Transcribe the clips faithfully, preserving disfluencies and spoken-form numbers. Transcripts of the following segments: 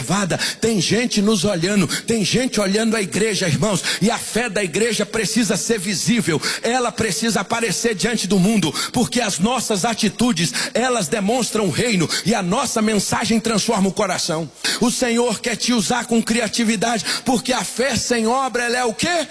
observada, tem gente nos olhando, tem gente olhando a igreja, irmãos, e a fé da igreja precisa ser visível, ela precisa aparecer diante do mundo, porque as nossas atitudes, elas demonstram o reino, e a nossa mensagem transforma o coração. O Senhor quer te usar com criatividade, porque a fé sem obra, ela é o quê?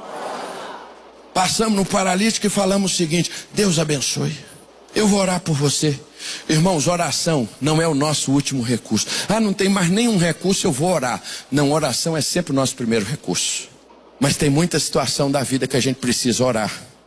Passamos no paralítico e falamos o seguinte: Deus abençoe, eu vou orar por você. Irmãos, oração não é o nosso último recurso. Ah, não tem mais nenhum recurso, eu vou orar. Não, oração é sempre o nosso primeiro recurso. Mas tem muita situação da vida que a gente precisa orar,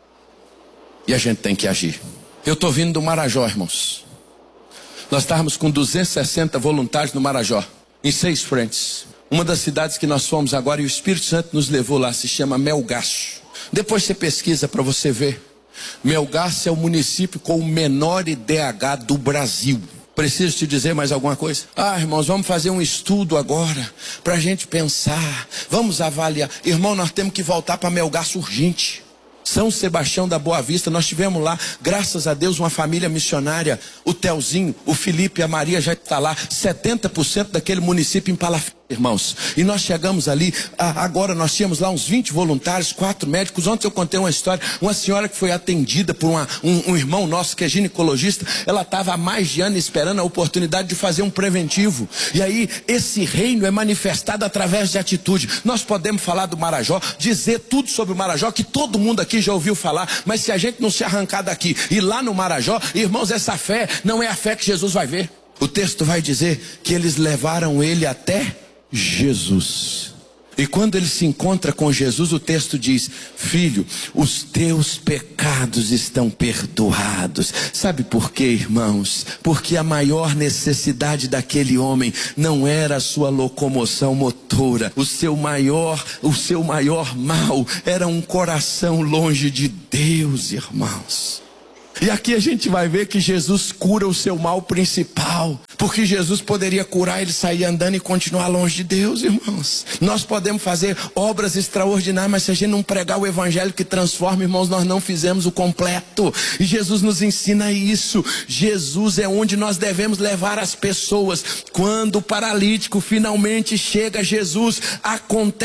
e a gente tem que agir. Eu estou vindo do Marajó, irmãos. Nós estávamos com duzentos e sessenta voluntários no Marajó, em seis frentes. Uma das cidades que nós fomos agora, e o Espírito Santo nos levou lá, se chama Melgaço. Depois você pesquisa para você ver. Melgaço é o município com o menor I D H do Brasil. Preciso te dizer mais alguma coisa? Ah, irmãos, vamos fazer um estudo agora, para a gente pensar, vamos avaliar. Irmão, nós temos que voltar para Melgaço urgente. São Sebastião da Boa Vista, nós tivemos lá, graças a Deus, uma família missionária. O Telzinho, o Felipe e a Maria já está lá. setenta por cento daquele município em Palafita, irmãos. E nós chegamos ali, agora nós tínhamos lá uns vinte voluntários, quatro médicos. Ontem eu contei uma história, uma senhora que foi atendida por uma, um, um irmão nosso que é ginecologista. Ela estava há mais de ano esperando a oportunidade de fazer um preventivo. E aí, esse reino é manifestado através de atitude. Nós podemos falar do Marajó, dizer tudo sobre o Marajó, que todo mundo aqui já ouviu falar, mas se a gente não se arrancar daqui e lá no Marajó, irmãos, essa fé não é a fé que Jesus vai ver. O texto vai dizer que eles levaram ele até Jesus. E quando ele se encontra com Jesus, o texto diz: filho, os teus pecados estão perdoados. Sabe por quê, irmãos? Porque a maior necessidade daquele homem não era a sua locomoção motora. O seu maior, o seu maior mal era um coração longe de Deus, irmãos. E aqui a gente vai ver que Jesus cura o seu mal principal, porque Jesus poderia curar ele, sair andando e continuar longe de Deus, irmãos. Nós podemos fazer obras extraordinárias, mas se a gente não pregar o evangelho que transforma, irmãos, nós não fizemos o completo. E Jesus nos ensina isso. Jesus é onde nós devemos levar as pessoas. Quando o paralítico finalmente chega a Jesus, acontece